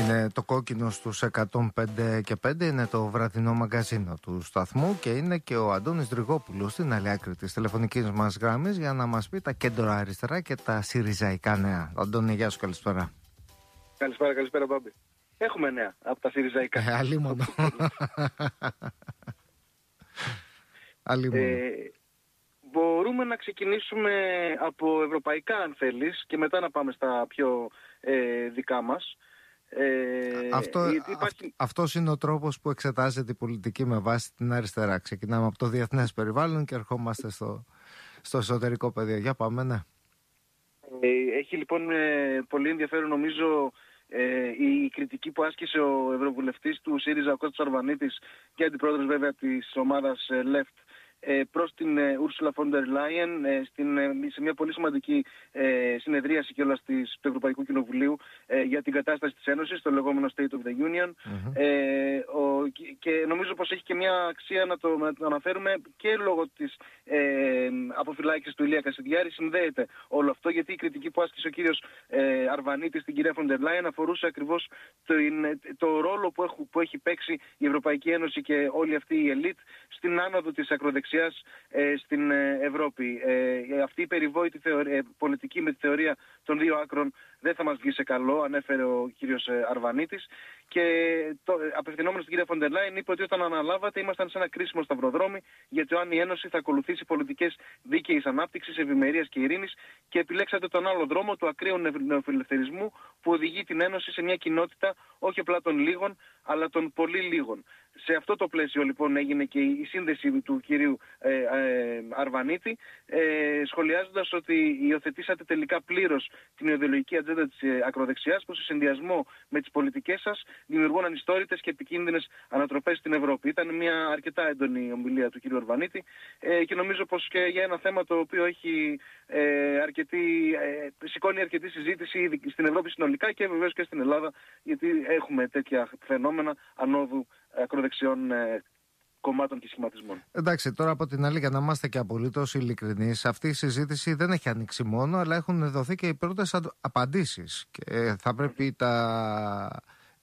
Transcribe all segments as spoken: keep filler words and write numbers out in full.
Είναι το κόκκινο στους εκατόν πέντε και πέντε, είναι το βραδινό μαγκαζίνο του σταθμού και είναι και ο Αντώνης Δρυγόπουλος στην άλλη άκρη της τηλεφωνικής μας γράμμης για να μας πει τα κέντρα αριστερά και τα συριζαϊκά νέα. Αντώνη, γεια σου, καλησπέρα. Καλησπέρα, καλησπέρα, Μπάμπη. Έχουμε νέα από τα συριζαϊκά. Ε, αλίμονο. αλίμονο. Ε, μπορούμε να ξεκινήσουμε από ευρωπαϊκά, αν θέλεις, και μετά να πάμε στα πιο ε, δικά μας. Ε, Αυτό, υπάρχει... Αυτός είναι ο τρόπος που εξετάζεται η πολιτική με βάση την αριστερά. Ξεκινάμε από το διεθνές περιβάλλον και ερχόμαστε στο, στο εσωτερικό πεδίο. Για πάμε, ναι. Ε, έχει λοιπόν ε, πολύ ενδιαφέρον, νομίζω, ε, η κριτική που άσκησε ο ευρωβουλευτής του ΣΥΡΙΖΑ, ο Κώστας Αρβανίτης, και αντιπρόεδρος βέβαια της ομάδας ε, Left, προς την Ursula von der Leyen σε μια πολύ σημαντική συνεδρίαση κιόλας του Ευρωπαϊκού Κοινοβουλίου για την κατάσταση της Ένωσης, το λεγόμενο State of the Union. Mm-hmm. Ε, ο, και νομίζω πως έχει και μια αξία να το, να το αναφέρουμε και λόγω της ε, αποφυλάκησης του Ηλία Κασιδιάρη. Συνδέεται όλο αυτό, γιατί η κριτική που άσκησε ο κύριος ε, Αρβανίτης στην κυρία von der Leyen αφορούσε ακριβώς το, το ρόλο που, έχ, που έχει παίξει η Ευρωπαϊκή Ένωση και όλη αυτή η ελίτ στην άνοδο της ακροδεξιάς Ε, στην ε, Ευρώπη. Ε, αυτή η περιβόητη θεωρία, ε, πολιτική με τη θεωρία των δύο άκρων δεν θα μας βγει σε καλό, ανέφερε ο κύριος ε, Αρβανίτης. Και το, ε, απευθυνόμενος στην κυρία Φοντερ Λάιεν, είπε ότι όταν αναλάβατε ήμασταν σε ένα κρίσιμο σταυροδρόμι, γιατί αν η Ένωση θα ακολουθήσει πολιτικές δίκαιης ανάπτυξης, ευημερίας και ειρήνης, και επιλέξατε τον άλλο δρόμο του ακραίου νεοφιλελευθερισμού που οδηγεί την Ένωση σε μια κοινότητα όχι απλά των λίγων, αλλά των πολύ λίγων. Σε αυτό το πλαίσιο λοιπόν έγινε και η σύνδεση του κυρίου ε, ε, Αρβανίτη, ε, σχολιάζοντας ότι υιοθετήσατε τελικά πλήρως την ιδεολογική ατζέντα της ε, ακροδεξιάς, που σε συνδυασμό με τις πολιτικές σας δημιουργούν ανιστόρητες και επικίνδυνες ανατροπές στην Ευρώπη. Ήταν μια αρκετά έντονη ομιλία του κυρίου Αρβανίτη ε, και νομίζω πως και για ένα θέμα το οποίο έχει ε, αρκετή, ε, σηκώνει αρκετή συζήτηση στην Ευρώπη συνολικά και βεβαίως και στην Ελλάδα, γιατί έχουμε τέτοια φαινόμενα ανόδου ακροδεξιών ε, κομμάτων και σχηματισμών. Εντάξει, τώρα από την άλλη, για να είμαστε και απολύτως ειλικρινείς, αυτή η συζήτηση δεν έχει ανοίξει μόνο, αλλά έχουν δοθεί και οι πρώτες απαντήσεις. Και θα πρέπει τα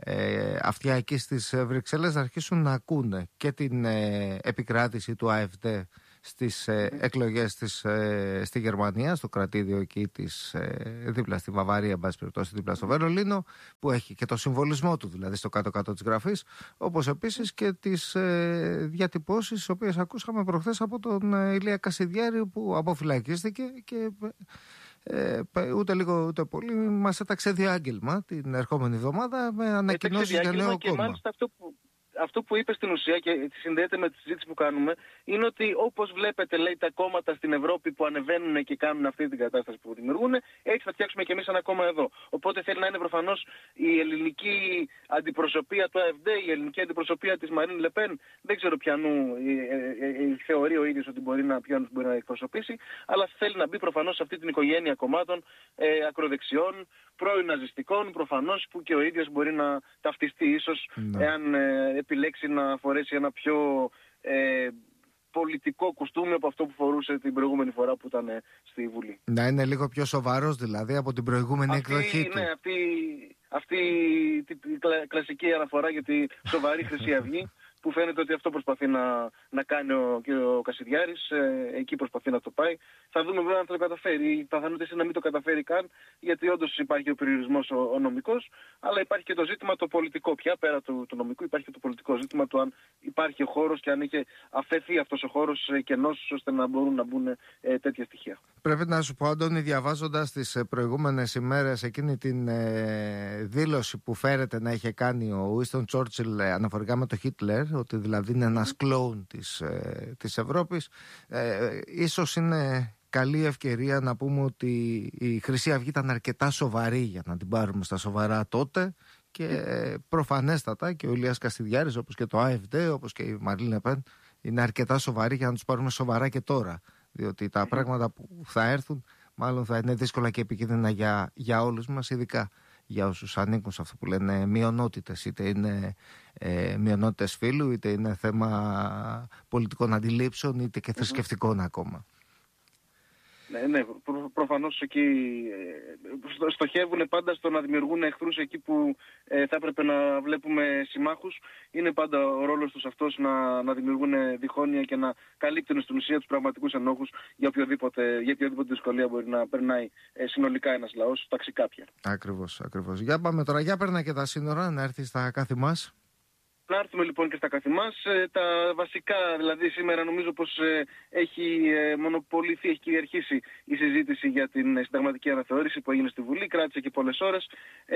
ε, αυτιά εκεί στις Βρυξέλλες να αρχίσουν να ακούνε και την ε, επικράτηση του ΑΕΦΔ στις ε, mm. εκλογές της, ε, στη Γερμανία, στο κρατήδιο εκεί της, ε, δίπλα στη Βαβαρία, εν πάση περιπτώσει, δίπλα στο Βερολίνο, που έχει και το συμβολισμό του δηλαδή στο κάτω-κάτω της γραφής, όπως επίσης και τις ε, διατυπώσεις τις οποίες ακούσαμε προχθές από τον ε, Ηλία Κασιδιάρη, που αποφυλακίστηκε και ε, ούτε λίγο ούτε πολύ μας έταξε διάγγελμα την ερχόμενη εβδομάδα με ανακοινώσεις για νέο και κόμμα. Μάλιστα αυτό που... Αυτό που είπε στην ουσία και συνδέεται με τη συζήτηση που κάνουμε είναι ότι, όπως βλέπετε, λέει, τα κόμματα στην Ευρώπη που ανεβαίνουν και κάνουν αυτή την κατάσταση που δημιουργούν, έτσι θα φτιάξουμε και εμείς ένα κόμμα εδώ. Οπότε θέλει να είναι προφανώς η ελληνική αντιπροσωπεία του ΑΕΦΔ, η ελληνική αντιπροσωπεία της Μαρίν Λεπέν. Δεν ξέρω ποιανού θεωρεί ο ίδιος ότι μπορεί να, ποιον μπορεί να εκπροσωπήσει, αλλά θέλει να μπει προφανώς σε αυτή την οικογένεια κομμάτων ε, ακροδεξιών, πρώην ναζιστικών, προφανώς, που και ο ίδιος μπορεί να ταυτιστεί ίσως, ναι, εάν ε, επιλέξει να φορέσει ένα πιο ε, πολιτικό κουστούμι από αυτό που φορούσε την προηγούμενη φορά που ήταν ε, στη Βουλή. Να είναι λίγο πιο σοβαρός δηλαδή από την προηγούμενη αυτή, εκδοχή του. Ναι, αυτή, αυτή η κλα, κλασική αναφορά για τη σοβαρή Χρυσή Αυγή, που φαίνεται ότι αυτό προσπαθεί να, να κάνει ο κ. Κασιδιάρης, ε, εκεί προσπαθεί να το πάει. Θα δούμε βέβαια αν θα το καταφέρει. Η πιθανότητα είναι να μην το καταφέρει καν, γιατί όντως υπάρχει ο περιορισμός ο, ο νομικός, αλλά υπάρχει και το ζήτημα το πολιτικό πια, πέρα του, του νομικού υπάρχει και το πολιτικό ζήτημα του αν υπάρχει ο χώρος και αν είχε αφαιθεί αυτός ο χώρος ε, κενός, ώστε να μπορούν να μπουν ε, τέτοια στοιχεία. Πρέπει να σου πω, Αντώνη, διαβάζοντας τις προηγούμενες ημέρες εκείνη την ε, δήλωση που φέρεται να είχε κάνει ο Winston Churchill ε, αναφορικά με το Χίτλερ, ότι δηλαδή είναι ένας κλόουν της, ε, της Ευρώπης, ε, ίσως είναι καλή ευκαιρία να πούμε ότι η Χρυσή Αυγή ήταν αρκετά σοβαρή για να την πάρουμε στα σοβαρά τότε, και ε, προφανέστατα και ο Ηλίας Κασιδιάρης, όπως και το ΑΕΦΔ, όπως και η Μαρίν Λεπέν, είναι αρκετά σοβαρή για να τους πάρουμε σοβαρά και τώρα, διότι τα πράγματα που θα έρθουν μάλλον θα είναι δύσκολα και επικίνδυνα για, για όλους μας, ειδικά για όσους ανήκουν σε αυτό που λένε μειονότητες, είτε είναι ε, μειονότητες φύλου, είτε είναι θέμα πολιτικών αντιλήψεων, είτε και θρησκευτικών ακόμα. Ναι, ναι, προ, προφανώς εκεί ε, στοχεύουν πάντα στο να δημιουργούν εχθρούς εκεί που ε, θα έπρεπε να βλέπουμε συμμάχους. Είναι πάντα ο ρόλος τους αυτός να, να δημιουργούν διχόνοια και να καλύπτουν στην ουσία τους πραγματικούς ενόχους για οποιοδήποτε, για οποιοδήποτε δυσκολία μπορεί να περνάει ε, συνολικά ένας λαός, ταξικά πια. Ακριβώς, ακριβώς. Για πάμε τώρα, για περνά και τα σύνορα, να έρθει στα κάθη μας. Να έρθουμε λοιπόν και στα κάθη μας. Ε, τα βασικά, δηλαδή σήμερα νομίζω πως ε, έχει ε, μονοποληθεί, έχει κυριαρχήσει η συζήτηση για την ε, συνταγματική αναθεώρηση που έγινε στη Βουλή, κράτησε και πολλές ώρες. Ε,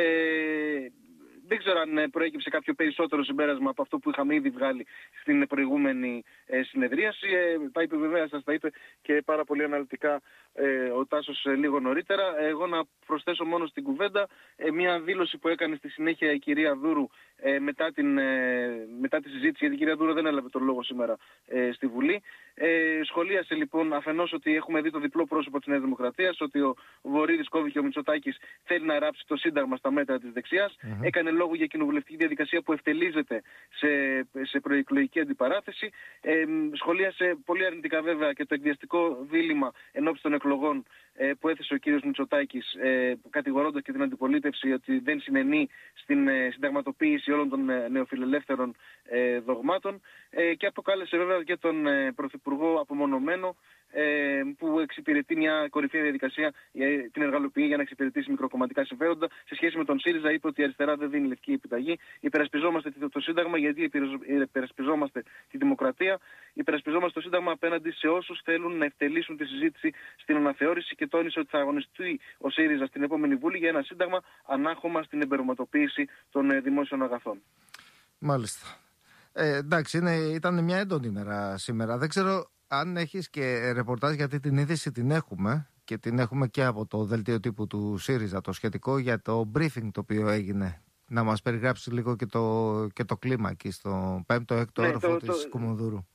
Δεν ξέρω αν προέκυψε κάποιο περισσότερο συμπέρασμα από αυτό που είχαμε ήδη βγάλει στην προηγούμενη ε, συνεδρίαση. Ε, τα είπε βέβαια, σας τα είπε και πάρα πολύ αναλυτικά ε, ο Τάσος ε, λίγο νωρίτερα. Εγώ να προσθέσω μόνο στην κουβέντα ε, μια δήλωση που έκανε στη συνέχεια η κυρία Δούρου ε, μετά, την, ε, μετά τη συζήτηση, γιατί η κυρία Δούρου δεν έλαβε τον λόγο σήμερα ε, στη Βουλή. Ε, σχολίασε λοιπόν αφενός ότι έχουμε δει το διπλό πρόσωπο της Νέας Δημοκρατίας, ότι ο Βορύδης κόβει και ο Μητσοτάκης θέλει να ράψει το Σύνταγμα στα μέτρα της δεξιάς. Mm-hmm. Έκανε λόγο για κοινοβουλευτική διαδικασία που ευτελίζεται σε, σε προεκλογική αντιπαράθεση. Ε, σχολίασε πολύ αρνητικά βέβαια και το εκβιαστικό δίλημμα ενώπιση των εκλογών ε, που έθεσε ο κύριος Μητσοτάκης, ε, κατηγορώντας και την αντιπολίτευση ότι δεν συνενεί στην ε, συνταγματοποίηση όλων των ε, νεοφιλελεύθερων ε, δογμάτων ε, και αποκάλεσε βέβαια και τον ε, Πρωθυπουργό απομονωμένο, ε, που εξυπηρετεί μια κορυφαία διαδικασία, ε, την εργαλοποιεί για να εξυπηρετήσει μικροκομματικά συμφέροντα. Σε σχέση με τον ΣΥΡΙΖΑ είπε ότι η αριστερά δεν δίνει λευκή επιταγή. Υπερασπιζόμαστε το Σύνταγμα γιατί υπερασπιζόμαστε τη δημοκρατία. Υπερασπιζόμαστε το Σύνταγμα απέναντι σε όσους θέλουν να ευτελίσουν τη συζήτηση στην αναθεώρηση και τόνισε ότι θα αγωνιστεί ο ΣΥΡΙΖΑ στην επόμενη Βούλη για ένα Σύνταγμα ανάχωμα στην εμπορευματοποίηση των ε, δημόσιων αγαθών. Μάλιστα. Ε, εντάξει, είναι, ήταν μια έντονη ημέρα σήμερα. Δεν ξέρω αν έχεις και ρεπορτάζ, γιατί την είδηση την έχουμε και την έχουμε και από το δελτίο τύπου του ΣΥΡΙΖΑ, το σχετικό για το briefing το οποίο έγινε. Να μας περιγράψει λίγο και το, και το κλίμα εκεί στο πέμπτο έκτο ναι, όροφο το, της το... Κουμουνδούρου.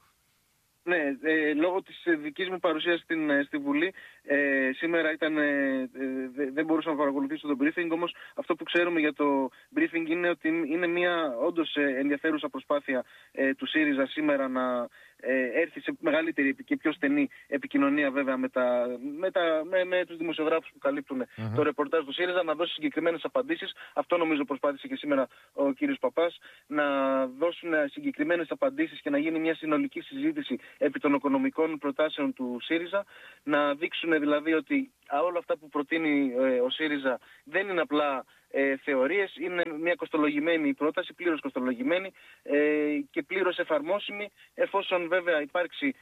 Ναι, ε, λόγω της δικής μου παρουσίας στην, στη Βουλή ε, σήμερα ήταν, ε, δεν μπορούσα να παρακολουθήσω το briefing, όμως αυτό που ξέρουμε για το briefing είναι ότι είναι μια όντως ενδιαφέρουσα προσπάθεια ε, του ΣΥΡΙΖΑ σήμερα να ε, έρθει σε μεγαλύτερη και πιο στενή επικοινωνία βέβαια με, τα, με, τα, με, με τους δημοσιογράφους που καλύπτουν uh-huh. το ρεπορτάζ του ΣΥΡΙΖΑ, να δώσει συγκεκριμένες απαντήσεις. Αυτό νομίζω προσπάθησε και σήμερα ο κύριος Παπάς, να δώσουν συγκεκριμένες απαντήσεις και να γίνει μια συνολική συζήτηση επί των οικονομικών προτάσεων του ΣΥΡΙΖΑ, να δείξουν δηλαδή ότι όλα αυτά που προτείνει ε, ο ΣΥΡΙΖΑ δεν είναι απλά ε, θεωρίες, είναι μια κοστολογημένη πρόταση, πλήρως κοστολογημένη ε, και πλήρως εφαρμόσιμη, εφόσον βέβαια υπάρξει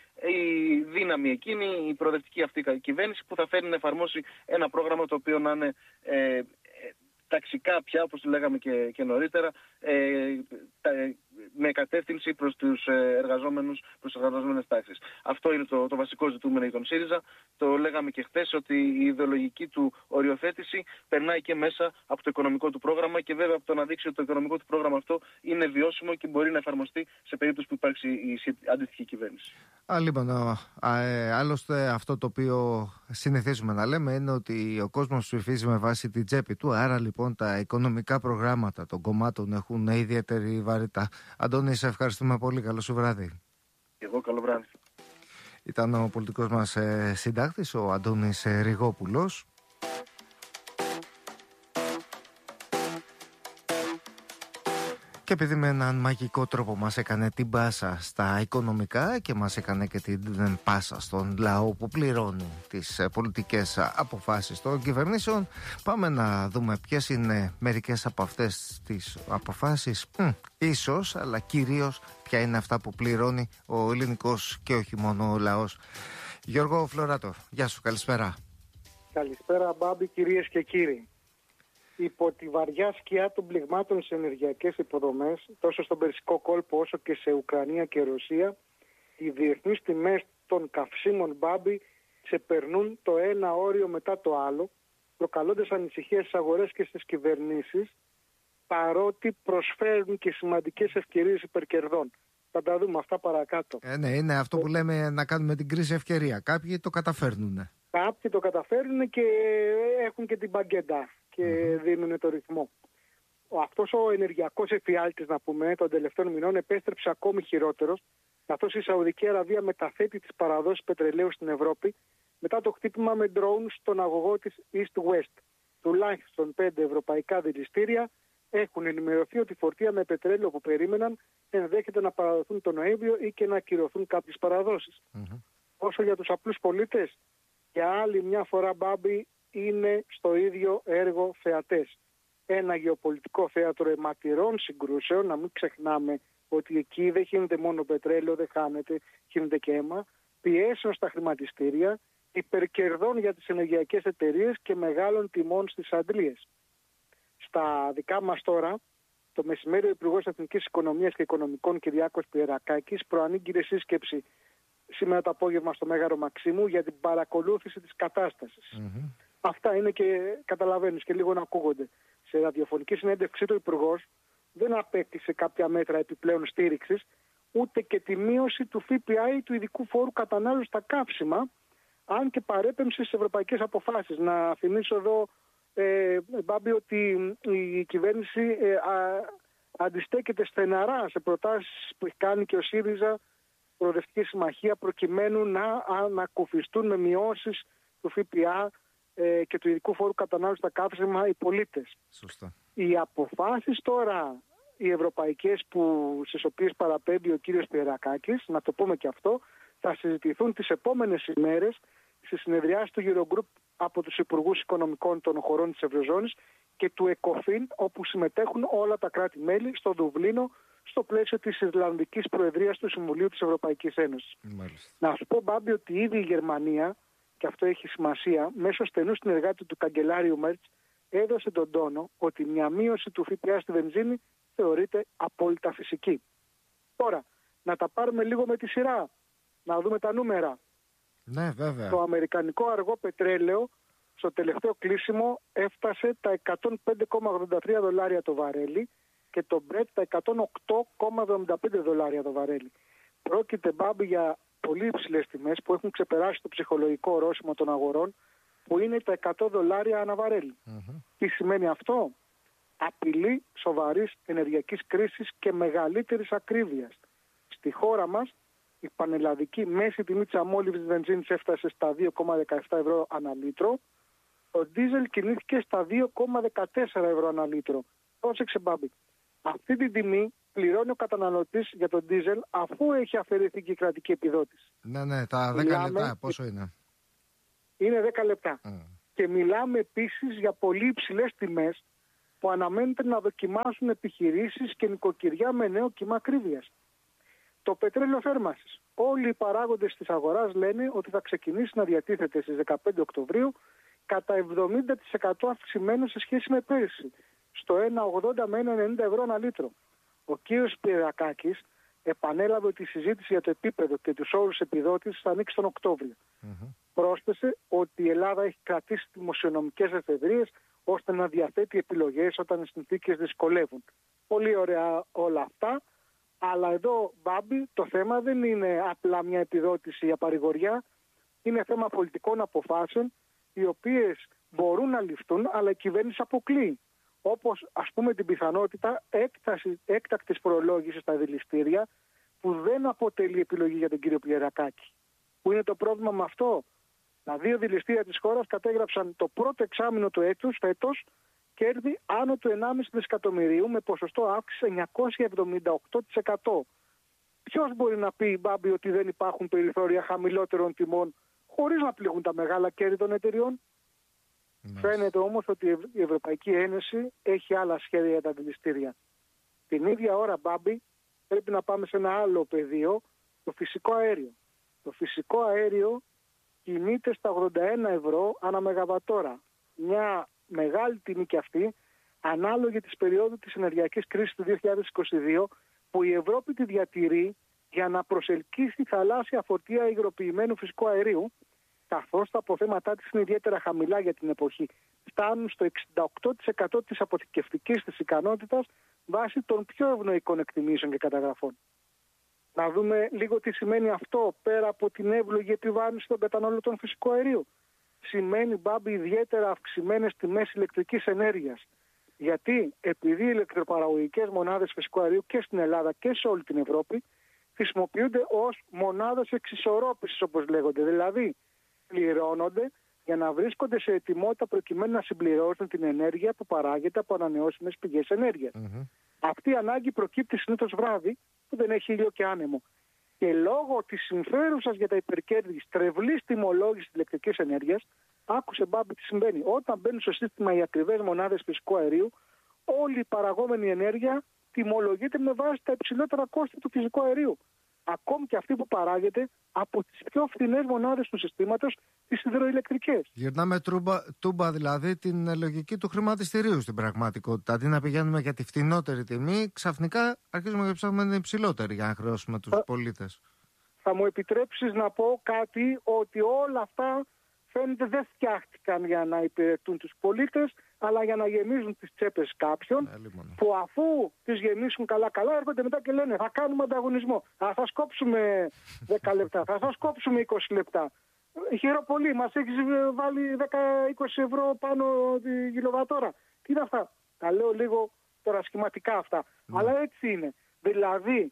η δύναμη εκείνη, η προοδευτική αυτή κυβέρνηση που θα φέρει να εφαρμόσει ένα πρόγραμμα το οποίο να είναι ε, ταξικά πια, όπως το λέγαμε και, και νωρίτερα, ε, τα, με κατεύθυνση προς τους εργαζόμενους, προς τις εργαζόμενες τάξεις. Αυτό είναι το, το βασικό ζητούμενο για τον ΣΥΡΙΖΑ. Το λέγαμε και χθες ότι η ιδεολογική του οριοθέτηση περνάει και μέσα από το οικονομικό του πρόγραμμα και βέβαια από το να δείξει ότι το οικονομικό του πρόγραμμα αυτό είναι βιώσιμο και μπορεί να εφαρμοστεί σε περίπτωση που υπάρξει η αντίστοιχη κυβέρνηση. Α, λοιπόν, ε, άλλωστε αυτό το οποίο συνηθίζουμε να λέμε είναι ότι ο κόσμος ψηφίζει με βάση την τσέπη του, άρα λοιπόν τα οικονομικά προγράμματα των κομμάτων έχουν ιδιαίτερη βαρύτητα. Αντώνη, σε ευχαριστούμε πολύ. Καλό σου βράδυ. Εγώ καλό βράδυ. Ήταν ο πολιτικός μας ε, συντάκτης, ο Αντώνης ε, Ριγόπουλος. Και επειδή με έναν μαγικό τρόπο μας έκανε την πάσα στα οικονομικά και μας έκανε και την πάσα στον λαό που πληρώνει τις πολιτικές αποφάσεις των κυβερνήσεων, πάμε να δούμε ποιες είναι μερικές από αυτές τις αποφάσεις, Μ, ίσως, αλλά κυρίως ποια είναι αυτά που πληρώνει ο ελληνικός και όχι μόνο ο λαός. Γιώργο Φλωράτο, γεια σου, καλησπέρα. Καλησπέρα Μπάμπη, κυρίες και κύριοι. Υπό τη βαριά σκιά των πληγμάτων σε ενεργειακές υποδομές, τόσο στον Περσικό κόλπο όσο και σε Ουκρανία και Ρωσία, οι διεθνείς τιμές των καυσίμων, Μπάμπη, ξεπερνούν το ένα όριο μετά το άλλο, προκαλώντας ανησυχίες στις αγορές και στις κυβερνήσεις, παρότι προσφέρουν και σημαντικές ευκαιρίες υπερκερδών. Θα τα δούμε αυτά παρακάτω. Ε, ναι, είναι αυτό που λέμε να κάνουμε την κρίση ευκαιρία. Κάποιοι το καταφέρνουν. Κάποιοι το καταφέρνουν και έχουν και την μπαγκέντα και mm-hmm. δίνουν το ρυθμό. Αυτός ο ενεργειακός εφιάλτης, να πούμε, των τελευταίων μηνών επέστρεψε ακόμη χειρότερος, καθώς η Σαουδική Αραβία μεταθέτει τις παραδόσεις πετρελαίου στην Ευρώπη μετά το χτύπημα με drone στον αγωγό της East West. Τουλάχιστον πέντε ευρωπαϊκά δηληστήρια έχουν ενημερωθεί ότι φορτία με πετρέλαιο που περίμεναν ενδέχεται να παραδοθούν τον Νοέμβριο ή και να ακυρωθούν κάποιες παραδόσεις. Mm-hmm. Όσο για τους απλούς πολίτες, για άλλη μια φορά, Μπάμπη, είναι στο ίδιο έργο θεατές. Ένα γεωπολιτικό θέατρο αιματηρών συγκρούσεων, να μην ξεχνάμε ότι εκεί δεν χύνεται μόνο πετρέλαιο, δεν χάνεται, χύνεται και αίμα, πιέσεων στα χρηματιστήρια, υπερκερδών για τις ενεργειακές εταιρείες και μεγάλων τιμών στις αντλίες. Στα δικά μας τώρα, το μεσημέρι ο Υπουργός Εθνικής Οικονομίας και Οικονομικών Κυριάκος Πιερακάκης προανήγγειλε σύσκεψη σήμερα το απόγευμα στο Μέγαρο Μαξίμου για την παρακολούθηση της κατάστασης. Mm-hmm. Αυτά είναι και καταλαβαίνεις και λίγο να ακούγονται. Σε ραδιοφωνική συνέντευξή του Υπουργός δεν απέκτησε κάποια μέτρα επιπλέον στήριξης, ούτε και τη μείωση του ΦΠΑ ή του ειδικού φόρου κατανάλωσης στα καύσιμα, αν και παρέπεμψε στις ευρωπαϊκές αποφάσεις. Να θυμίσω εδώ, ε, Μπάμπη, ότι η κυβέρνηση ε, α, αντιστέκεται στεναρά σε προτάσεις που έχει κάνει και ο ΣΥΡΙΖΑ, Προοδευτική Συμμαχία, προκειμένου να ανακουφιστούν με μειώσεις του ΦΠΑ ε, και του ειδικού φόρου κατανάλωσης στα καύσιμα οι πολίτες. Σωστά. Οι αποφάσεις τώρα, οι ευρωπαϊκές που, στις οποίες παραπέμπει ο κύριος Πιερακάκης, να το πούμε και αυτό, θα συζητηθούν τις επόμενες ημέρες στη συνεδριάση του Eurogroup από τους Υπουργούς Οικονομικών των χωρών της Ευρωζώνης και του ΕΚΟΦΗΝ, όπου συμμετέχουν όλα τα κράτη-μέλη στο Δουβλίνο, στο πλαίσιο της Ιρλανδικής Προεδρίας του Συμβουλίου της Ευρωπαϊκής Ένωσης. Μάλιστα. Να σου πω, Μπάμπη, ότι ήδη η Γερμανία, και αυτό έχει σημασία, μέσω στενού συνεργάτη του καγκελάριου Μέρτς, έδωσε τον τόνο ότι μια μείωση του ΦΠΑ στη βενζίνη θεωρείται απόλυτα φυσική. Τώρα, να τα πάρουμε λίγο με τη σειρά, να δούμε τα νούμερα. Ναι, βέβαια. Το αμερικανικό αργό πετρέλαιο στο τελευταίο κλείσιμο έφτασε τα εκατόν πέντε κόμμα ογδόντα τρία δολάρια το βαρέλι και το Brent τα εκατόν οκτώ κόμμα εβδομήντα πέντε δολάρια το βαρέλι. Πρόκειται, Μπάμπη, για πολύ υψηλές τιμές που έχουν ξεπεράσει το ψυχολογικό ορόσημο των αγορών, που είναι τα εκατό δολάρια ανά βαρέλι. Mm-hmm. Τι σημαίνει αυτό? Απειλή σοβαρής ενεργειακής κρίσης και μεγαλύτερης ακρίβειας. Στη χώρα μας η πανελλαδική μέση τιμή της αμόλυβης βενζίνης έφτασε στα δύο κόμμα δεκαεπτά ευρώ ανά λίτρο. Το ντίζελ κινήθηκε στα δύο κόμμα δεκατέσσερα ευρώ ανά λίτρο. Πρόσεξε, Μπάμπη. Αυτή την τιμή πληρώνει ο καταναλωτής για τον ντίζελ αφού έχει αφαιρεθεί και η κρατική επιδότηση. Ναι, ναι, τα δέκα Μιλάμε... λεπτά πόσο είναι? Είναι δέκα λεπτά. Mm. Και μιλάμε επίσης για πολύ υψηλές τιμές που αναμένεται να δοκιμάσουν επιχειρήσεις και νοικοκυριά με νέο κύμα ακρίβειας. Το πετρέλαιο θέρμανσης. Όλοι οι παράγοντες της αγοράς λένε ότι θα ξεκινήσει να διατίθεται στις δεκαπέντε Οκτωβρίου κατά εβδομήντα τοις εκατό αυξημένο σε σχέση με πέρσι, στο ένα ογδόντα με ένα ενενήντα ευρώ ανά λίτρο. Ο κύριος Πιερακάκης επανέλαβε ότι η συζήτηση για το επίπεδο και τους όρους επιδότησης θα ανοίξει τον Οκτώβριο. Mm-hmm. Πρόσθεσε ότι η Ελλάδα έχει κρατήσει δημοσιονομικές εφεδρείες ώστε να διαθέτει επιλογές όταν οι συνθήκες δυσκολεύουν. Πολύ ωραία όλα αυτά, αλλά εδώ, Μπάμπη, το θέμα δεν είναι απλά μια επιδότηση για παρηγοριά, είναι θέμα πολιτικών αποφάσεων, οι οποίες μπορούν να ληφθούν, αλλά η κυβέρνηση αποκλείει. Όπως, ας πούμε, την πιθανότητα έκταση, έκτακτης προλόγησης στα δηληστήρια, που δεν αποτελεί επιλογή για τον κύριο Πιερακάκη. Που είναι το πρόβλημα με αυτό? Τα δύο δηληστήρια της χώρας κατέγραψαν το πρώτο εξάμηνο του έτους, φέτος, κέρδη άνω του ενάμιση δισεκατομμυρίου με ποσοστό αύξηση εννιακόσια εβδομήντα οκτώ τοις εκατό. Ποιος μπορεί να πει, Μπάμπη, ότι δεν υπάρχουν περιθώρια χαμηλότερων τιμών χωρίς να πληγούν τα μεγάλα κέρδη των εταιριών? Mm. Φαίνεται όμως ότι η Ευρωπαϊκή Ένωση έχει άλλα σχέδια για τα δηληστήρια. Την ίδια ώρα, Μπάμπη, πρέπει να πάμε σε ένα άλλο πεδίο, το φυσικό αέριο. Το φυσικό αέριο κινείται στα ογδόντα ένα ευρώ ανά μεγαβατόρα. Μια μεγάλη τιμή και αυτή, ανάλογη της περίοδου της ενεργειακής κρίσης του δύο χιλιάδες είκοσι δύο, που η Ευρώπη τη διατηρεί για να προσελκύσει θαλάσσια φορτία υγροποιημένου φυσικού αερίου, καθώς τα αποθέματά της είναι ιδιαίτερα χαμηλά για την εποχή. Φτάνουν στο εξήντα οκτώ τοις εκατό της αποθηκευτικής της ικανότητας βάσει των πιο ευνοϊκών εκτιμήσεων και καταγραφών. Να δούμε λίγο τι σημαίνει αυτό πέρα από την εύλογη επιβάρυνση των καταναλωτών φυσικού αερίου. Σημαίνει, Μπάμπη, ιδιαίτερα αυξημένες τιμές ηλεκτρικής ενέργειας. Γιατί επειδή οι ηλεκτροπαραγωγικές μονάδες φυσικού αερίου και στην Ελλάδα και σε όλη την Ευρώπη χρησιμοποιούνται ως μονάδες εξισορρόπησης, όπως λέγονται. Δηλαδή, πληρώνονται για να βρίσκονται σε ετοιμότητα προκειμένου να συμπληρώσουν την ενέργεια που παράγεται από ανανεώσιμες πηγές ενέργειας. Mm-hmm. Αυτή η ανάγκη προκύπτει συνήθως βράδυ που δεν έχει ήλιο και άνεμο. Και λόγω της συμφέρουσας για τα υπερκέρδη στρεβλής τιμολόγησης ηλεκτρικής ενέργειας, άκουσε Μπάμπη τι συμβαίνει. Όταν μπαίνουν στο σύστημα οι ακριβές μονάδες φυσικού αερίου, όλη η παραγόμενη ενέργεια τιμολογείται με βάση τα υψηλότερα κόστη του φυσικού αερίου. Ακόμη και αυτή που παράγεται από τις πιο φθηνές μονάδες του συστήματος, τις υδροηλεκτρικές. Γυρνάμε τούμπα, τούμπα δηλαδή την λογική του χρηματιστηρίου στην πραγματικότητα. Αντί να πηγαίνουμε για τη φτηνότερη τιμή, ξαφνικά αρχίζουμε να ψάχνουμε την υψηλότερη για να χρεώσουμε τους πολίτες. Θα μου επιτρέψεις να πω κάτι, ότι όλα αυτά φαίνεται δεν φτιάχτηκαν για να υπηρετούν τους πολίτες, αλλά για να γεμίζουν τις τσέπες κάποιων, ε, που αφού τις γεμίσουν καλά-καλά έρχονται μετά και λένε θα κάνουμε ανταγωνισμό. Α, θα σκόψουμε δέκα λεπτά, θα σας κόψουμε είκοσι λεπτά. Χαίρομαι πολύ, μας έχεις βάλει δέκα με είκοσι ευρώ πάνω τη κιλοβατόρα. Τι είναι αυτά? Τα λέω λίγο τώρα σχηματικά αυτά. Mm. Αλλά έτσι είναι. Δηλαδή,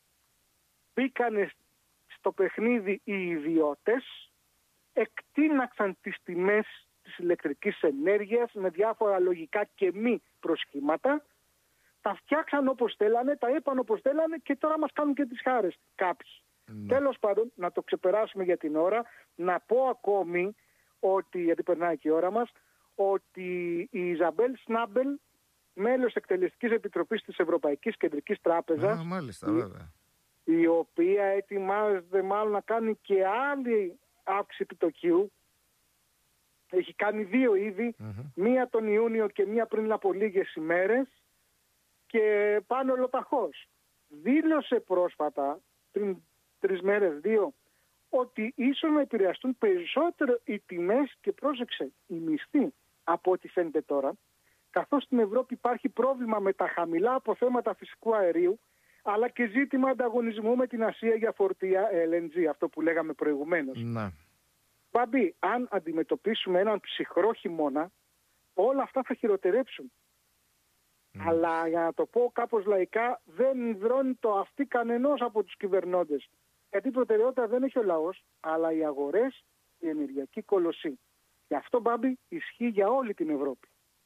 μπήκανε στο παιχνίδι οι ιδιώτες, εκτείναξαν τις τιμές της ηλεκτρικής ενέργειας με διάφορα λογικά και μη προσχήματα, τα φτιάξαν όπως θέλανε, τα είπαν όπως θέλανε και τώρα μας κάνουν και τις χάρες κάποιοι. Mm. Τέλος πάντων, να το ξεπεράσουμε για την ώρα, να πω ακόμη ότι, γιατί περνάει και η ώρα μας, ότι η Ιζαμπέλ Σνάμπελ, μέλος εκτελεστικής επιτροπής της Ευρωπαϊκής Κεντρικής Τράπεζας, ah, μάλιστα, βέβαια. η οποία ετοιμάζεται μάλλον να κάνει και άλλη αύξηση επιτοκίου. Έχει κάνει δύο ήδη, mm-hmm. μία τον Ιούνιο και μία πριν από λίγες ημέρες και πάνε ολοταχώς. Δήλωσε πρόσφατα, πριν τρεις μέρες, δύο, ότι ίσως να επηρεαστούν περισσότερο οι τιμές και πρόσεξε, οι μισθοί από ό,τι φαίνεται τώρα, καθώς στην Ευρώπη υπάρχει πρόβλημα με τα χαμηλά αποθέματα φυσικού αερίου, αλλά και ζήτημα ανταγωνισμού με την Ασία για φορτία ελ εν τζι, αυτό που λέγαμε προηγουμένως. Ναι. Μπαμπή, αν αντιμετωπίσουμε έναν ψυχρό χειμώνα, όλα αυτά θα χειροτερέψουν. Mm. Αλλά για να το πω κάπως λαϊκά, δεν υδρώνει το αυτί κανενός από τους κυβερνώντες. Γιατί προτεραιότητα δεν έχει ο λαός, αλλά οι αγορές, η ενεργειακή κολοσσή. Και αυτό, Μπάμπη, ισχύει για όλη την Ευρώπη.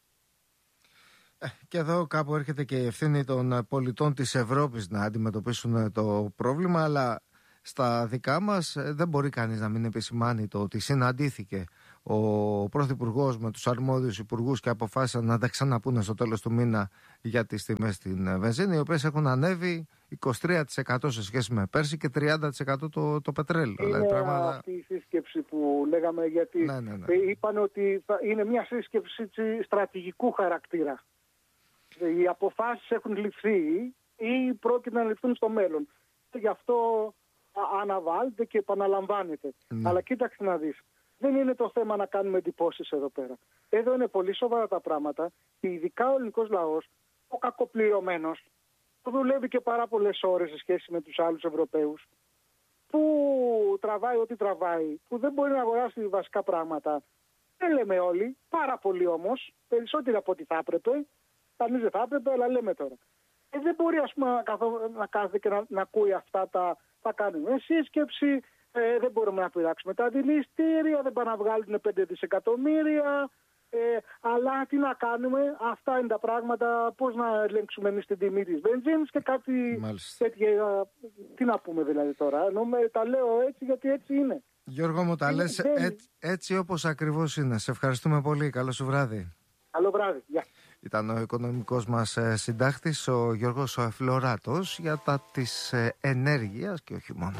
Και εδώ κάπου έρχεται και η ευθύνη των πολιτών της Ευρώπης να αντιμετωπίσουν το πρόβλημα, αλλά στα δικά μας δεν μπορεί κανείς να μην επισημάνει το ότι συναντήθηκε ο Πρωθυπουργός με τους αρμόδιους υπουργούς και αποφάσισαν να τα ξαναπούνε στο τέλος του μήνα για τις τιμές στην βενζίνη, οι οποίες έχουν ανέβει είκοσι τρία τοις εκατό σε σχέση με πέρσι και τριάντα τοις εκατό το, το πετρέλαιο. Είναι δηλαδή, πράγματα... αυτή η σύσκεψη που λέγαμε, γιατί ναι, ναι, ναι. είπαν ότι θα είναι μια σύσκεψη στρατηγικού χαρακτήρα. Οι αποφάσεις έχουν ληφθεί ή πρόκειται να ληφθούν στο μέλλον. Γι' αυτό αναβάλλεται και επαναλαμβάνεται. Mm. Αλλά κοίταξε να δεις. Δεν είναι το θέμα να κάνουμε εντυπώσεις εδώ πέρα. Εδώ είναι πολύ σοβαρά τα πράγματα και ειδικά ο ελληνικός λαός, ο κακοπληρωμένος, που δουλεύει και πάρα πολλές ώρες σε σχέση με τους άλλους Ευρωπαίους, που τραβάει ό,τι τραβάει, που δεν μπορεί να αγοράσει βασικά πράγματα. Δεν λέμε όλοι, πάρα πολύ όμως, περισσότεροι από ό,τι θα έπρεπε. Κανείς δεν θα έπρεπε, αλλά λέμε τώρα. Ε, δεν μπορεί, ας πούμε, να, καθώ, να κάθεται και να, να ακούει αυτά τα. Θα κάνουμε σύσκεψη, ε, δεν μπορούμε να πειράξουμε τα δηληστήρια, δεν πάνε να βγάλουν πέντε δισεκατομμύρια. Ε, αλλά τι να κάνουμε, αυτά είναι τα πράγματα. Πώς να ελέγξουμε εμείς την τιμή της βενζίνης και κάτι τέτοια. Τι να πούμε δηλαδή τώρα. Νομέ, τα λέω έτσι γιατί έτσι είναι. Γιώργο μου, τα λες δεν... έτσι, έτσι όπως ακριβώς είναι. Σε ευχαριστούμε πολύ. Καλό σου βράδυ. Καλό βράδυ. Γεια. Ήταν ο οικονομικός μας συντάκτης, ο Γιώργος Φλωράτος, για τα της ενέργειας και όχι μόνο.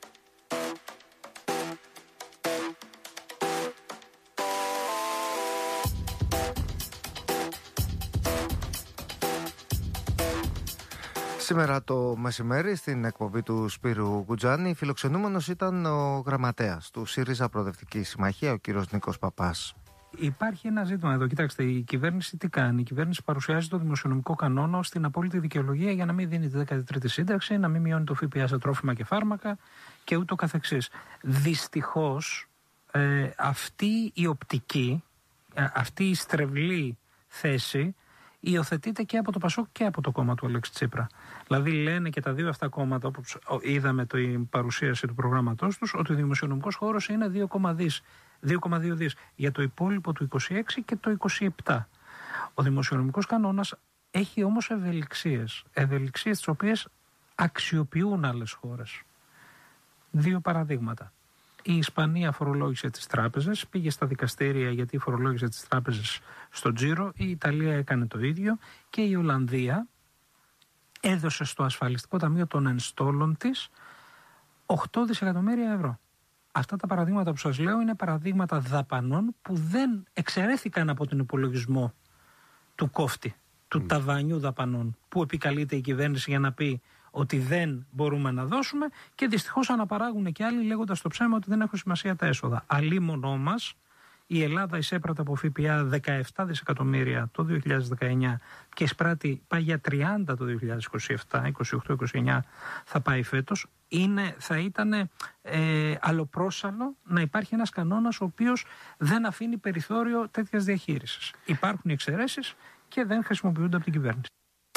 Σήμερα το μεσημέρι στην εκπομπή του Σπύρου Κουτζάνη φιλοξενούμενος ήταν ο γραμματέας του ΣΥΡΙΖΑ Προοδευτική Συμμαχία, ο κύριος Νίκος Παπάς. Υπάρχει ένα ζήτημα εδώ. Κοιτάξτε, η κυβέρνηση τι κάνει? Η κυβέρνηση παρουσιάζει το δημοσιονομικό κανόνα στην απόλυτη δικαιολογία για να μην δίνει τη δέκατη τρίτη σύνταξη, να μην μειώνει το ΦΠΑ σε τρόφιμα και φάρμακα και ούτω καθεξής. Δυστυχώς, ε, αυτή η οπτική, ε, αυτή η στρεβλή θέση υιοθετείται και από το Πασόκ και από το κόμμα του Αλέξη Τσίπρα. Δηλαδή λένε και τα δύο αυτά κόμματα, όπως είδαμε την παρουσίαση του προγράμματός τους, ότι ο δημοσιονομικός χώρος είναι δύο κόμμα δύο δις για το υπόλοιπο του είκοσι έξι και το είκοσι επτά. Ο δημοσιονομικός κανόνας έχει όμως ευελιξίες, ευελιξίες τις οποίες αξιοποιούν άλλες χώρες. Δύο παραδείγματα. Η Ισπανία φορολόγησε τις τράπεζες, πήγε στα δικαστήρια γιατί φορολόγησε τις τράπεζες στο τζίρο, η Ιταλία έκανε το ίδιο και η Ολλανδία έδωσε στο ασφαλιστικό ταμείο των ενστόλων της οκτώ δισεκατομμύρια ευρώ. Αυτά τα παραδείγματα που σας λέω είναι παραδείγματα δαπανών που δεν εξαιρέθηκαν από τον υπολογισμό του κόφτη, του mm. ταβανιού δαπανών, που επικαλείται η κυβέρνηση για να πει ότι δεν μπορούμε να δώσουμε και δυστυχώς αναπαράγουν και άλλοι λέγοντας το ψέμα ότι δεν έχουν σημασία τα έσοδα. Αλίμονό μας, η Ελλάδα εισέπρατε από ΦΠΑ δεκαεπτά δισεκατομμύρια το δύο χιλιάδες δεκαεννιά και εισπράττει πάει για τριάντα το δύο χιλιάδες είκοσι επτά, είκοσι οκτώ είκοσι εννιά θα πάει φέτος. Είναι, θα ήταν ε, αλλοπρόσαλλο να υπάρχει ένας κανόνας ο οποίος δεν αφήνει περιθώριο τέτοιας διαχείρισης. Υπάρχουν εξαιρέσεις και δεν χρησιμοποιούνται από την κυβέρνηση.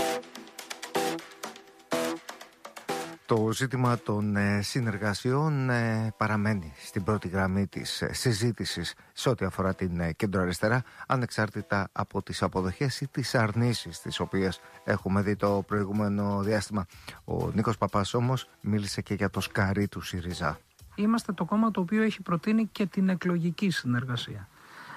Το ζήτημα των ε, συνεργασιών ε, παραμένει στην πρώτη γραμμή της ε, συζήτησης σε ό,τι αφορά την ε, κεντροαριστερά, ανεξάρτητα από τις αποδοχές ή τις αρνήσεις τις οποίες έχουμε δει το προηγούμενο διάστημα. Ο Νίκος Παπάς όμως μίλησε και για το σκαρί του ΣΥΡΙΖΑ. Είμαστε το κόμμα το οποίο έχει προτείνει και την εκλογική συνεργασία.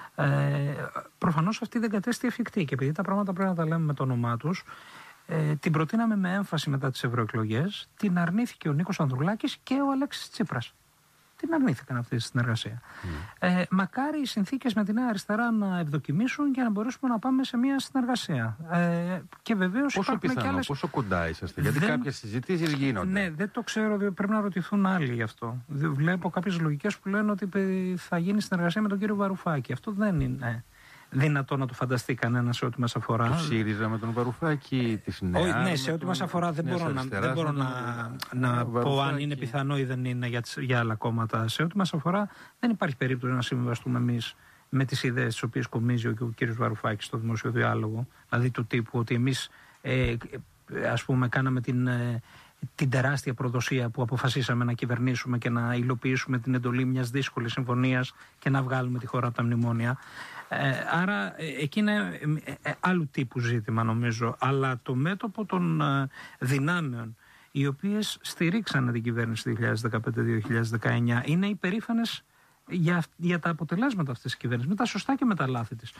Ε, προφανώς αυτή δεν κατέστη εφικτή και επειδή τα πράγματα πρέπει να τα λέμε με το όνομά τους, Ε, την προτείναμε με έμφαση μετά τις ευρωεκλογές, την αρνήθηκε ο Νίκος Ανδρουλάκης και ο Αλέξης Τσίπρας. Την αρνήθηκαν αυτή τη συνεργασία. Mm. Ε, μακάρι οι συνθήκες με τη Νέα Αριστερά να ευδοκιμήσουν και να μπορέσουμε να πάμε σε μια συνεργασία. Ε, και βεβαίως πόσο πιθανό, και άλλες... πόσο κοντά είσαστε, γιατί δεν... κάποιες συζητήσεις γίνονται. Ναι, δεν το ξέρω, πρέπει να ρωτηθούν άλλοι γι' αυτό. Βλέπω κάποιες λογικές που λένε ότι θα γίνει συνεργασία με τον κύριο Βαρουφάκη. Αυτό δεν είναι δυνατό να το φανταστεί κανένα σε ό,τι μας αφορά. Το ΣΥΡΙΖΑ με τον Βαρουφάκη, τη Νέα. Όχι, ναι, σε ό,τι μας αφορά δεν μπορώ να, δεν μπορώ να, να πω αν είναι πιθανό ή δεν είναι για, για άλλα κόμματα. Σε ό,τι μας αφορά δεν υπάρχει περίπτωση να συμβιβαστούμε εμείς με τις ιδέες τις οποίες κομίζει ο, ο κύριος Βαρουφάκης στο δημόσιο διάλογο. Δηλαδή του τύπου ότι εμείς ε, ας πούμε κάναμε την... Ε, την τεράστια προδοσία που αποφασίσαμε να κυβερνήσουμε και να υλοποιήσουμε την εντολή μιας δύσκολης συμφωνίας και να βγάλουμε τη χώρα από τα μνημόνια. Ε, άρα ε, εκεί είναι ε, ε, άλλου τύπου ζήτημα νομίζω. Αλλά το μέτωπο των ε, δυνάμεων οι οποίες στηρίξανε την κυβέρνηση δύο χιλιάδες δεκαπέντε δύο χιλιάδες δεκαεννιά είναι υπερήφανες για, για τα αποτελέσματα αυτής της κυβέρνησης, με τα σωστά και με τα λάθη της.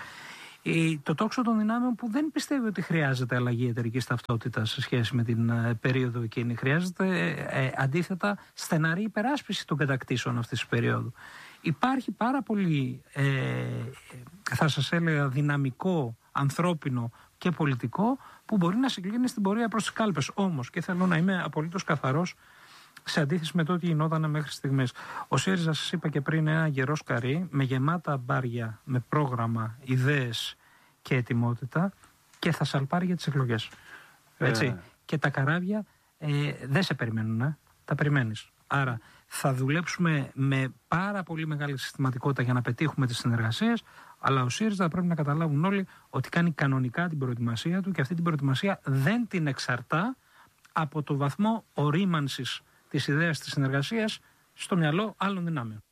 Το τόξο των δυνάμεων που δεν πιστεύει ότι χρειάζεται αλλαγή εταιρικής ταυτότητας σε σχέση με την ε, περίοδο εκείνη. Χρειάζεται ε, ε, αντίθετα στεναρή υπεράσπιση των κατακτήσεων αυτής της περίοδου. Υπάρχει πάρα πολύ, ε, θα σας έλεγα, δυναμικό, ανθρώπινο και πολιτικό που μπορεί να συγκλίνει στην πορεία προς τις κάλπες. Όμως, και θέλω να είμαι απολύτως καθαρός, σε αντίθεση με το ότι γινόταν μέχρι στιγμής. Ο ΣΥΡΙΖΑ, σας είπα και πριν, είναι ένα γερό σκαρί με γεμάτα μπάρια, με πρόγραμμα, ιδέες και ετοιμότητα και θα σαλπάρει για τις εκλογές. Έτσι. Ε. Και τα καράβια ε, δεν σε περιμένουν, ε. τα περιμένεις. Άρα θα δουλέψουμε με πάρα πολύ μεγάλη συστηματικότητα για να πετύχουμε τις συνεργασίες, αλλά ο ΣΥΡΙΖΑ πρέπει να καταλάβουν όλοι ότι κάνει κανονικά την προετοιμασία του και αυτή την προετοιμασία δεν την εξαρτά από το βαθμό ορίμανσης της ιδέας της συνεργασίας στο μυαλό άλλων δυνάμεων.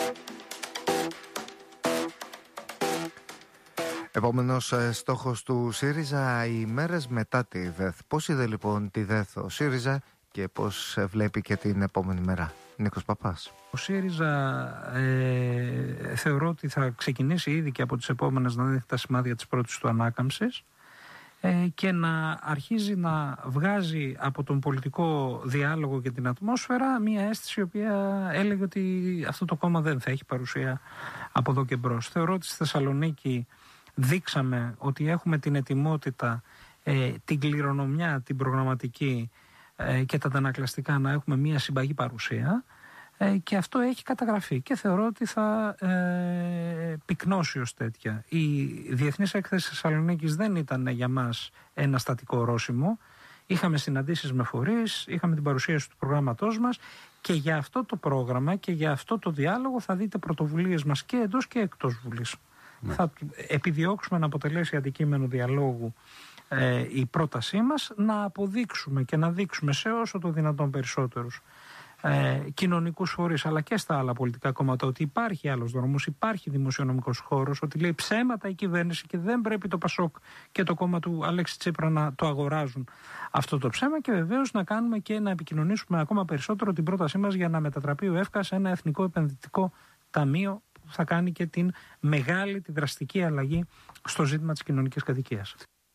Επόμενος στόχος του ΣΥΡΙΖΑ, οι μέρες μετά τη ΔΕΘ. Πώς είδε λοιπόν τη ΔΕΘ ο ΣΥΡΙΖΑ και πώς βλέπει και την επόμενη μέρα? Νίκος Παπάς. Ο ΣΥΡΙΖΑ ε, θεωρώ ότι θα ξεκινήσει ήδη και από τις επόμενες να δείχνει τα σημάδια της πρώτης του ανάκαμψης και να αρχίζει να βγάζει από τον πολιτικό διάλογο και την ατμόσφαιρα μια αίσθηση η οποία έλεγε ότι αυτό το κόμμα δεν θα έχει παρουσία από εδώ και μπρος. Θεωρώ ότι στη Θεσσαλονίκη δείξαμε ότι έχουμε την ετοιμότητα, ε, την κληρονομιά, την προγραμματική ε, και τα αντανακλαστικά να έχουμε μια συμπαγή παρουσία ε, και αυτό έχει καταγραφεί και θεωρώ ότι θα ε, πυκνώσει ως τέτοια. Η Διεθνής Έκθεση Θεσσαλονίκης δεν ήταν για μας ένα στατικό ορόσημο. Είχαμε συναντήσεις με φορείς, είχαμε την παρουσίαση του προγράμματός μας και για αυτό το πρόγραμμα και για αυτό το διάλογο θα δείτε πρωτοβουλίες μας και εντός και εκτός Βουλής. Ναι. Θα επιδιώξουμε να αποτελέσει αντικείμενο διαλόγου ε, η πρότασή μας, να αποδείξουμε και να δείξουμε σε όσο το δυνατόν περισσότερους ε, κοινωνικούς φορείς αλλά και στα άλλα πολιτικά κόμματα ότι υπάρχει άλλος δρόμος, υπάρχει δημοσιονομικός χώρος, ότι λέει ψέματα η κυβέρνηση και δεν πρέπει το Πασόκ και το κόμμα του Αλέξη Τσίπρα να το αγοράζουν αυτό το ψέμα, και βεβαίως να κάνουμε και να επικοινωνήσουμε ακόμα περισσότερο την πρότασή μας για να μετατραπεί ο ΕΦΚΑ σε ένα εθνικό επενδυτικό ταμείο που θα κάνει και την μεγάλη, τη δραστική αλλαγή στο ζήτημα της κοινωνικής κατοικίας.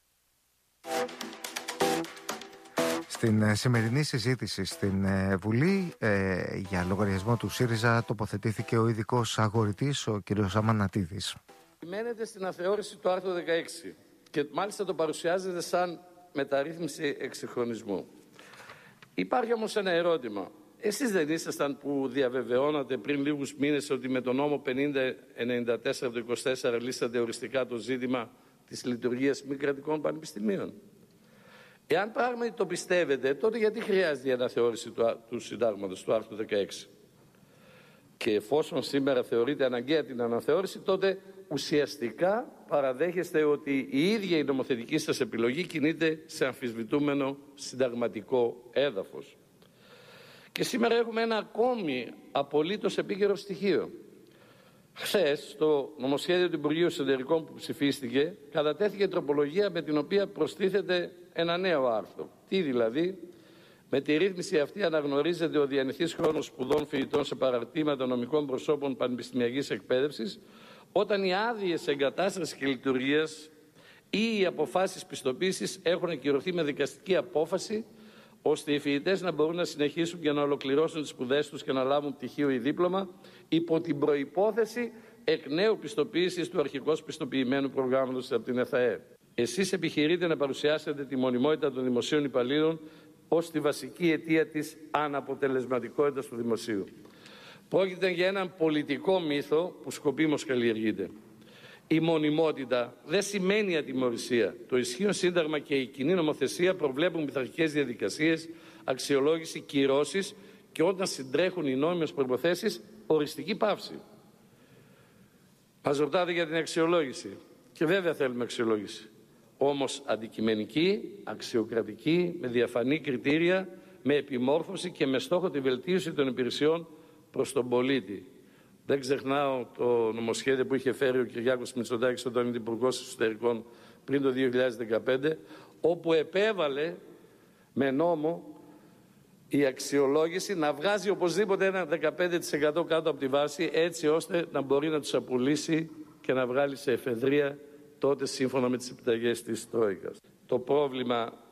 Στην σημερινή συζήτηση στην Βουλή ε, για λογαριασμό του ΣΥΡΙΖΑ τοποθετήθηκε ο ειδικός αγορητής, ο κ. Αμανατίδης. Μένετε στην αθεώρηση του άρθρου δεκαέξι και μάλιστα το παρουσιάζεται σαν μεταρρύθμιση εξυγχρονισμού. Υπάρχει όμως ένα ερώτημα. Εσείς δεν ήσασταν που διαβεβαιώνατε πριν λίγους μήνες ότι με τον νόμο πενήντα ενενήντα τέσσερα του είκοσι τέσσερα λύσατε οριστικά το ζήτημα της λειτουργίας μη κρατικών πανεπιστημίων? Εάν πράγματι το πιστεύετε, τότε γιατί χρειάζεται η αναθεώρηση του, του συντάγματος του άρθρου δεκαέξι? Και εφόσον σήμερα θεωρείται αναγκαία την αναθεώρηση, τότε ουσιαστικά παραδέχεστε ότι η ίδια η νομοθετική σας επιλογή κινείται σε αμφισβητούμενο συνταγματικό έδαφος. Και σήμερα έχουμε ένα ακόμη απολύτως επίκαιρο στοιχείο. Χθες, στο νομοσχέδιο του Υπουργείου Εσωτερικών που ψηφίστηκε, κατατέθηκε τροπολογία με την οποία προστίθεται ένα νέο άρθρο. Τι δηλαδή? Με τη ρύθμιση αυτή αναγνωρίζεται ο διανυθής χρόνος σπουδών φοιτητών σε παραρτήματα νομικών προσώπων πανεπιστημιακής εκπαίδευσης, όταν οι άδειες εγκατάστασης και λειτουργίας ή οι αποφάσεις πιστοποίησης έχουν ακυρωθεί με δικαστική απόφαση, ώστε οι φοιτητές να μπορούν να συνεχίσουν και να ολοκληρώσουν τις σπουδές τους και να λάβουν πτυχίο ή δίπλωμα, υπό την προϋπόθεση εκ νέου πιστοποίησης του αρχικώς πιστοποιημένου προγράμματος από την ΕΘΑΕ. Εσείς επιχειρείτε να παρουσιάσετε τη μονιμότητα των δημοσίων υπαλλήλων ως τη βασική αιτία της αναποτελεσματικότητας του δημοσίου. Πρόκειται για έναν πολιτικό μύθο που σκοπίμως καλλιεργείται. Η μονιμότητα δεν σημαίνει ατιμωρησία. Το ισχύον σύνταγμα και η κοινή νομοθεσία προβλέπουν πειθαρχικές διαδικασίες, αξιολόγηση, κυρώσεις και όταν συντρέχουν οι νόμιμες προϋποθέσεις, οριστική πάυση. Μας ρωτάτε για την αξιολόγηση. Και βέβαια θέλουμε αξιολόγηση. Όμως αντικειμενική, αξιοκρατική, με διαφανή κριτήρια, με επιμόρφωση και με στόχο τη βελτίωση των υπηρεσιών προς τον πολίτη. Δεν ξεχνάω το νομοσχέδιο που είχε φέρει ο Κυριάκος Μητσοτάκης όταν ήταν υπουργός Εσωτερικών πριν το δύο χιλιάδες δεκαπέντε, όπου επέβαλε με νόμο η αξιολόγηση να βγάζει οπωσδήποτε ένα δεκαπέντε τοις εκατό κάτω από τη βάση, έτσι ώστε να μπορεί να τους απολύσει και να βγάλει σε εφεδρεία τότε σύμφωνα με τις επιταγές της Τρόικας. Το πρόβλημα